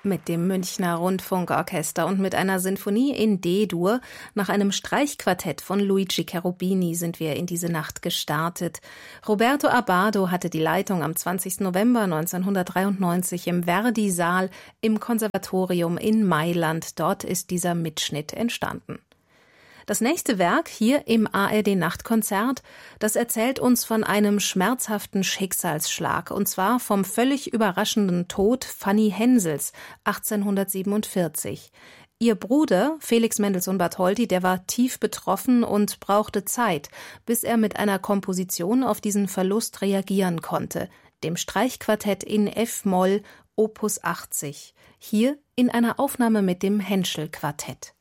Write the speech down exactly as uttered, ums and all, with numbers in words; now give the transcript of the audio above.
Mit dem Münchner Rundfunkorchester und mit einer Sinfonie in D-Dur nach einem Streichquartett von Luigi Cherubini sind wir in diese Nacht gestartet. Roberto Abbado hatte die Leitung am zwanzigsten November neunzehnhundertdreiundneunzig im Verdi-Saal im Konservatorium in Mailand. Dort ist dieser Mitschnitt entstanden. Das nächste Werk hier im A R D-Nachtkonzert, das erzählt uns von einem schmerzhaften Schicksalsschlag, und zwar vom völlig überraschenden Tod Fanny Hensels achtzehnhundertsiebenundvierzig. Ihr Bruder, Felix Mendelssohn Bartholdy, der war tief betroffen und brauchte Zeit, bis er mit einer Komposition auf diesen Verlust reagieren konnte, dem Streichquartett in F-Moll, Opus achtzig, hier in einer Aufnahme mit dem Henschel-Quartett.